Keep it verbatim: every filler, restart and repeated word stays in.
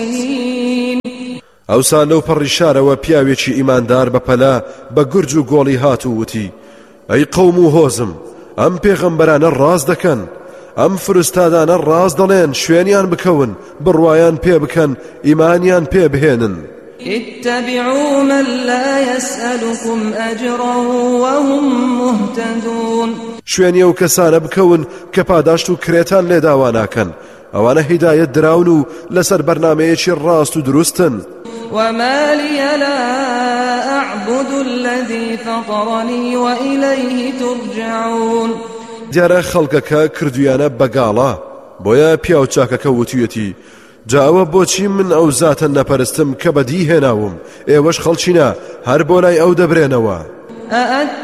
ئەوسا لەو پەڕی شارەوە پیاوێکی ئیماندار بەپەلا بە گورج و گۆڵی هات و وتی ئەی قەوم و هۆزم ئەم پێغەمبەرانە ڕاست دەکەن ئەم فرستادانە ڕاست دەڵێن شوێنیان بکەون بڕوایان پێ بکەن ئیمانیان پێ بهێنن اتبعوا من لا يسألكم أجرا وهم مهتدون شوێنی ئەو کەسانە بکەون کە پاداشت و کرێتان لێداواناکەن ئەوانە هیدایەت دراون و لەسەر بەرنامەیەکی ڕاست و دروستن وما لي لا أعبد الذي فطرني وإليه ترجعون دیارە خەڵکەکە کردویانە بەگاڵا بۆیە پیاو چاکەکە وتویەتی جاوە بۆچی من ئەو زاتە نەپەرستم کە بەدی هێناوم ئێوەش خەڵچینە هەر بۆ لای ئەو دەبرێنەوە